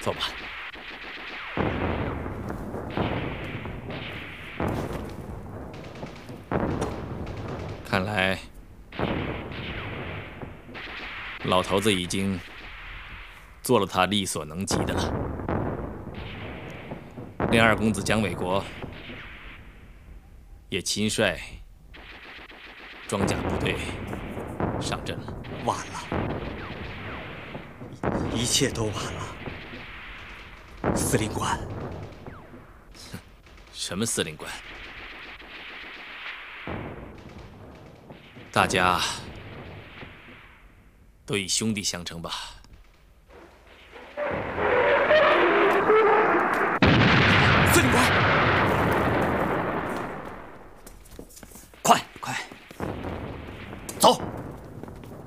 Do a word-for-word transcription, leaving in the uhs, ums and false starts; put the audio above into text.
走吧。看来老头子已经做了他力所能及的了。令二公子蒋纬国也亲率装甲部队上阵了。 晚了，一切都晚了。司令官， 什么司令官？大家都以兄弟相称吧。